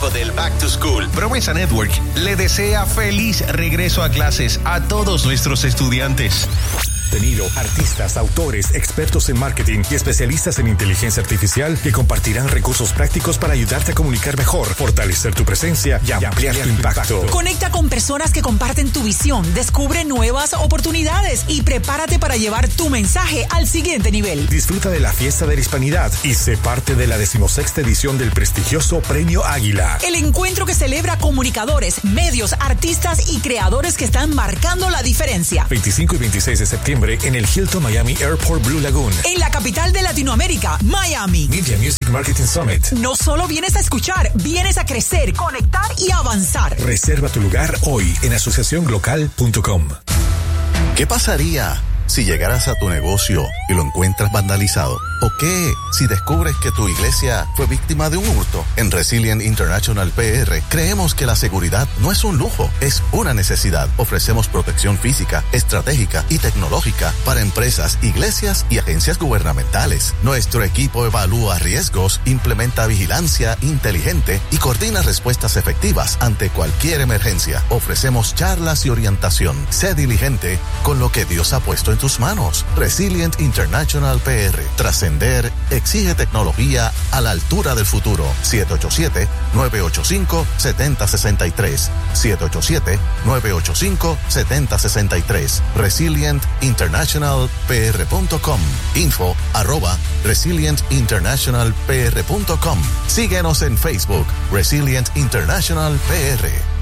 tiempo del Back to School. Promesa Network le desea feliz regreso a clases a todos nuestros estudiantes. Artistas, autores, expertos en marketing y especialistas en inteligencia artificial que compartirán recursos prácticos para ayudarte a comunicar mejor, fortalecer tu presencia y ampliar tu impacto. Conecta con personas que comparten tu visión, descubre nuevas oportunidades y prepárate para llevar tu mensaje al siguiente nivel. Disfruta de la Fiesta de la Hispanidad y sé parte de la 16ª edición del prestigioso Premio Águila. El encuentro que celebra comunicadores, medios, artistas y creadores que están marcando la diferencia. 25 y 26 de septiembre en el Hilton Miami Airport Blue Lagoon. En la capital de Latinoamérica, Miami. Media Music Marketing Summit. No solo vienes a escuchar, vienes a crecer, conectar y avanzar. Reserva tu lugar hoy en asociacionlocal.com. ¿Qué pasaría si llegaras a tu negocio y lo encuentras vandalizado? ¿O qué si descubres que tu iglesia fue víctima de un hurto? En Resilient International PR creemos que la seguridad no es un lujo, es una necesidad. Ofrecemos protección física, estratégica y tecnológica para empresas, iglesias y agencias gubernamentales. Nuestro equipo evalúa riesgos, implementa vigilancia inteligente y coordina respuestas efectivas ante cualquier emergencia. Ofrecemos charlas y orientación. Sé diligente con lo que Dios ha puesto en tus manos. Resilient International PR. Trascender exige tecnología a la altura del futuro. 787-985-7063. 787-985-7063. ResilientInternationalPR.com. info@resilientinternationalpr.com. Síguenos en Facebook. Resilient International PR.